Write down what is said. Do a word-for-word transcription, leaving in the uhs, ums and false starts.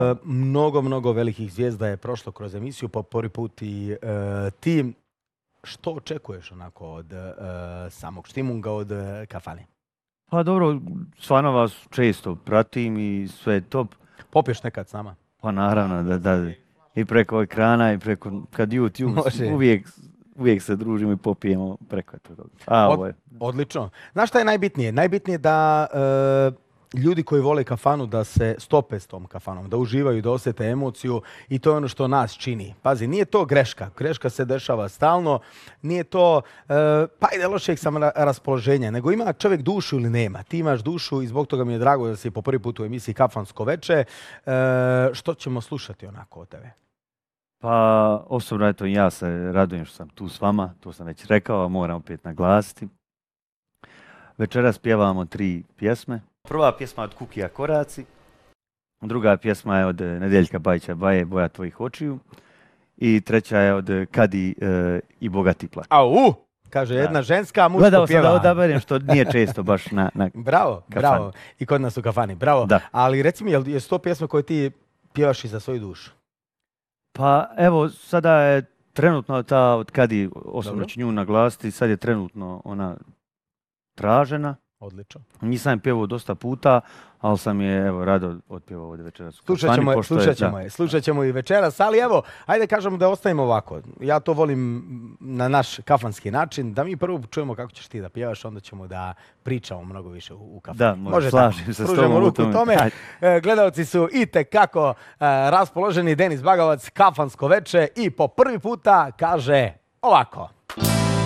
Mnogo, mnogo velikih zvijezda je prošlo kroz emisiju, po prvi put i uh, ti. Što očekuješ onako od uh, samog Štimunga, od uh, kafane? Pa dobro, stvarno vas često pratim i sve je top. Popiješ nekad s nama? Pa naravno, da, da. I preko ekrana i preko, kad YouTube, uvijek, uvijek se družimo i popijemo preko toga. A, od, ovo je. Odlično. Znaš šta je najbitnije? Najbitnije je da uh, ljudi koji vole kafanu da se stope s tom kafanom, da uživaju, da osjete emociju i to je ono što nas čini. Pazi, nije to greška. Greška se dešava stalno. Nije to, uh, pa ide lošeg sam raspoloženja, nego ima čovjek dušu ili nema. Ti imaš dušu i zbog toga mi je drago da si po prvi put u emisiji Kafansko veče. Uh, što ćemo slušati onako od tebe? Pa osobno eto, ja se radujem što sam tu s vama, to sam već rekao, a moram opet naglasiti. Večeras pjevamo tri pjesme. Prva pjesma od Kukija Koraci, druga pjesma je od Nedeljka Bajića Baje, Boja tvojih očiju i treća je od Kadi e, i Bogati plak. Au, kaže jedna da. Ženska, muško Gledao pjeva. Gledao sam da odaberem što nije često baš na, na Bravo, kafani. Bravo. I kod nas u kafani, bravo. Da. Ali reci mi, je to pjesma koje ti pjevaš i za svoju dušu? Pa evo, sada je trenutno ta od Kadi, osobno ću nju naglasiti, sad je trenutno ona tražena. Odlično. Nisam je pjevao dosta puta, ali sam je evo rado otpjevao ovdje večeras. Slušat ćemo je, slušat ćemo je, slušat ćemo i večeras, ali evo, ajde kažemo da ostavimo ovako. Ja to volim na naš kafanski način, da mi prvo čujemo kako ćeš ti da pjevaš, onda ćemo da pričamo mnogo više u, u kafanu. Da, može, slažem se s tobom ruku tome. tome. Gledalci su i tekako uh, raspoloženi. Denis Bagavac, Kafansko veče i po prvi puta kaže ovako.